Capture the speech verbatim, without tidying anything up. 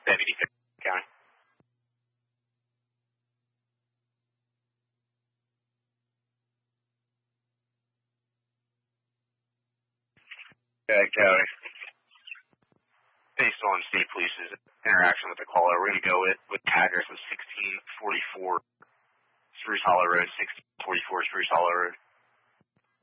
Deputy County. Okay, County. Based on state police's interaction with the caller, we're going to go with, with address of sixteen forty-four Spruce Hollow Road, sixteen forty-four Spruce Hollow Road.